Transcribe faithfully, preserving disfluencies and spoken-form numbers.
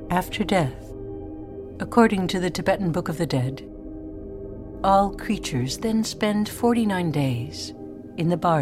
After death, according to the Tibetan Book of the Dead, all creatures then spend forty-nine days in the Bardha